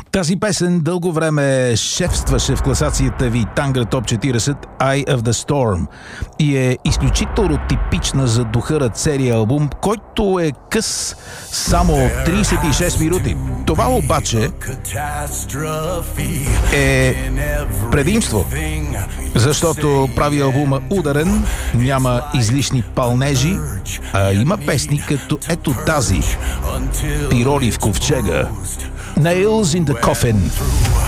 Тази песен дълго време шефстваше в класацията ви Tangra Top 40 Eye of the Storm и е изключително типична за духа на целия албум, който е къс само 36 минути. Това обаче е предимство, защото прави албума ударен, няма излишни пълнежи, а има песни като ето тази, Пироли в ковчега, Nails in the Coffin.